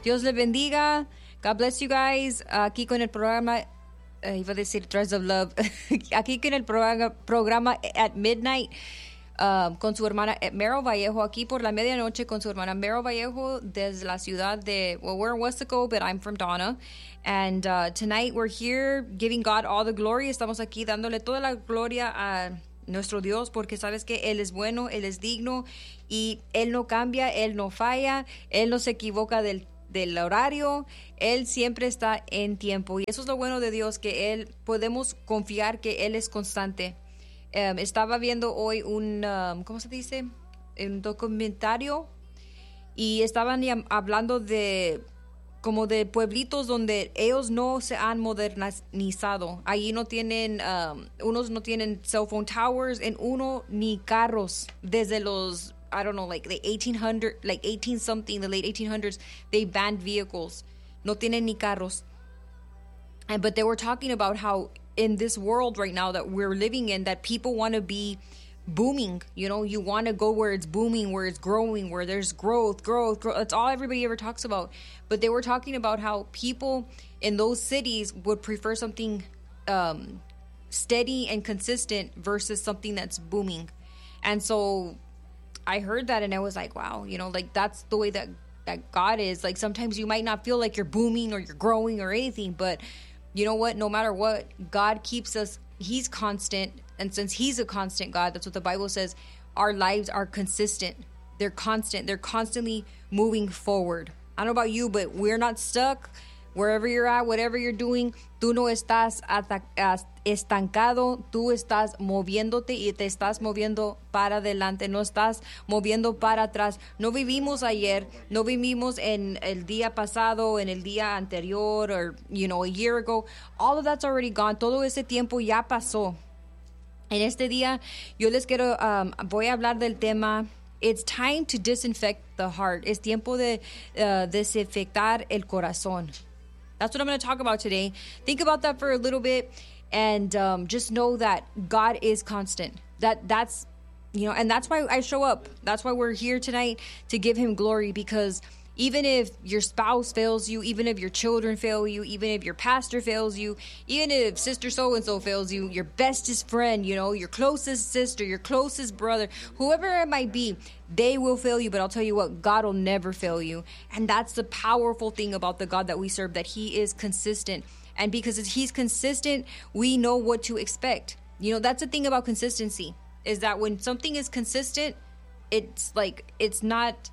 Dios le bendiga. God bless you guys. Aquí con el programa, iba a decir Threads of Love. Aquí con el programa at midnight. Con su hermana Meryl Vallejo, aquí por la medianoche con su hermana Meryl Vallejo desde la ciudad de, well, we're in Westaco, but I'm from Donna. And tonight we're here giving God all the glory. Estamos aquí dándole toda la gloria a nuestro Dios porque sabes que Él es bueno, Él es digno y Él no cambia, Él no falla, Él no se equivoca del horario, Él siempre está en tiempo. Y eso es lo bueno de Dios, que Él podemos confiar que Él es constante. Estaba viendo hoy ¿cómo se dice? Un documentario y estaban hablando de como de pueblitos donde ellos no se han modernizado. Allí no tienen, unos no tienen cell phone towers, en uno ni carros desde los, I don't know, like the 1800, like 18 something, the late 1800s, they banned vehicles. No tienen ni carros. But they were talking about how in this world right now that we're living in, that people want to be booming. You know, you want to go where it's booming, where it's growing, where there's growth. That's all everybody ever talks about. But they were talking about how people in those cities would prefer something steady and consistent versus something that's booming. And so I heard that and I was like, wow, you know, like that's the way that God is. Like sometimes you might not feel like you're booming or you're growing or anything, but you know what? No matter what, God keeps us. He's constant. And since He's a constant God, that's what the Bible says, our lives are consistent. They're constant. They're constantly moving forward. I don't know about you, but we're not stuck. Wherever you're at, whatever you're doing, tú no estás estancado, tú estás moviéndote y te estás moviendo para adelante, no estás moviendo para atrás. No vivimos ayer, no vivimos en el día pasado, en el día anterior, or, you know, a year ago. All of that's already gone. Todo ese tiempo ya pasó. En este día, yo les quiero, voy a hablar del tema. It's time to disinfect the heart. Es tiempo de desinfectar el corazón. That's what I'm going to talk about today. Think about that for a little bit and just know that God is constant. That's, you know, and that's why I show up. That's why we're here tonight, to give Him glory, because even if your spouse fails you, even if your children fail you, even if your pastor fails you, even if sister so-and-so fails you, your bestest friend, you know, your closest sister, your closest brother, whoever it might be, they will fail you. But I'll tell you what, God will never fail you. And that's the powerful thing about the God that we serve, that He is consistent. And because He's consistent, we know what to expect. You know, that's the thing about consistency, is that when something is consistent, it's like, it's not,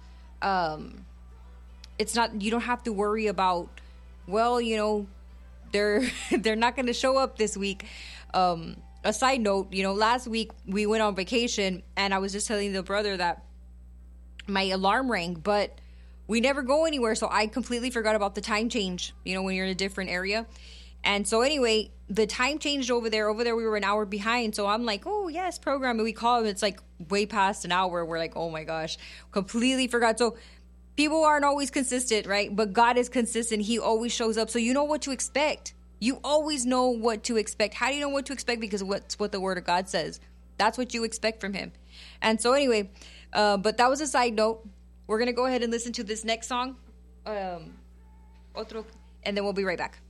you don't have to worry about, well, you know, they're not going to show up this week. A side note, you know, last week we went on vacation and I was just telling the brother that my alarm rang, but we never go anywhere. So I completely forgot about the time change, you know, when you're in a different area. And so anyway, the time changed over there. Over there, we were an hour behind. So I'm like, oh, yes, program. And we call him. It's like way past an hour. We're like, oh, my gosh, completely forgot. So people aren't always consistent, right? But God is consistent. He always shows up. So you know what to expect. You always know what to expect. How do you know what to expect? Because what's what the Word of God says. That's what you expect from Him. And so anyway, but that was a side note. We're going to go ahead and listen to this next song. And then we'll be right back.